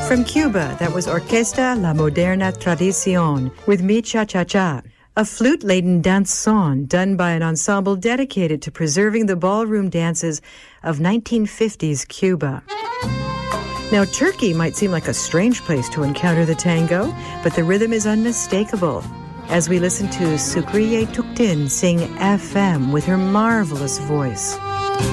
From Cuba, that was Orquesta La Moderna Tradicion with Mi Cha Cha Cha, a flute-laden danson done by an ensemble dedicated to preserving the ballroom dances of 1950s Cuba. Now, Turkey might seem like a strange place to encounter the tango, but the rhythm is unmistakable. As we listen to Sukriye Tuktin sing FM with her marvelous voice.